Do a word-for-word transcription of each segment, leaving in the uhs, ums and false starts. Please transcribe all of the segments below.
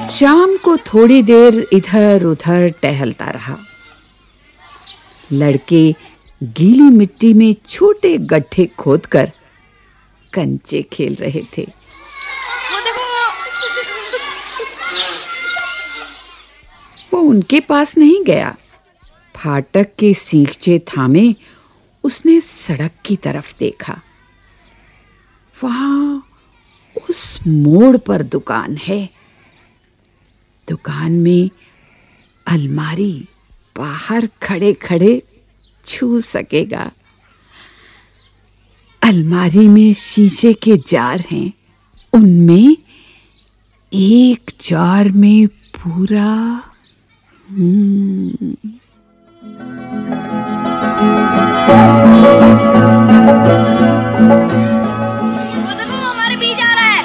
शाम को थोड़ी देर इधर-उधर टहलता रहा। लड़के गीली मिट्टी में छोटे गड्ढे खोदकर कंचे खेल रहे थे। वो देखो, वो उनके पास नहीं गया। फाटक के सींगचे थामे उसने सड़क की तरफ देखा। वहां उस मोड़ पर दुकान है। दुकान में अलमारी बाहर खड़े-खड़े छू सकेगा। अलमारी में शीशे के जार हैं। उनमें एक जार में पूरा हम्म वो देखो हमारे बीच आ रहा है।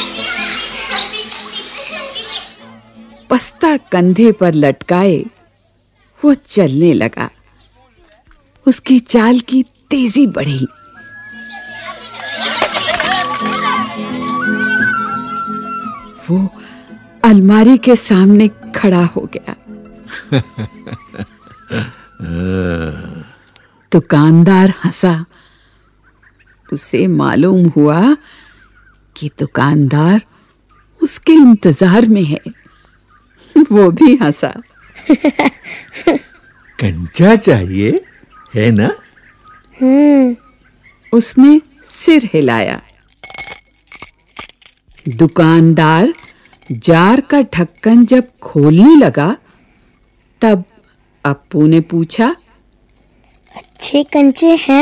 बस्ता कंधे पर लटकाए वो चलने लगा। उसकी चाल की तेजी बढ़ी। वो अलमारी के सामने खड़ा हो गया। दुकानदार हंसा। उसे मालूम हुआ कि दुकानदार उसके इंतजार में है। वो भी हंसा। कंचा चाहिए है ना? हम्म उसने सिर हिलाया। दुकानदार जार का ढक्कन जब खोलने लगा तब अप्पू ने पूछा, अच्छे कंचे हैं